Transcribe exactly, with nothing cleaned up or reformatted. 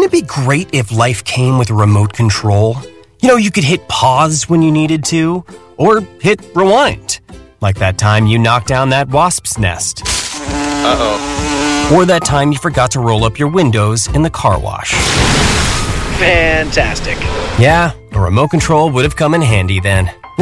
Wouldn't it be great if life came with a remote control? You know, you could hit pause when you needed to, or hit rewind. Like that time you knocked down that wasp's nest. Uh-oh. Or that time you forgot to roll up your windows in the car wash. Fantastic. Yeah, a remote control would have come in handy then.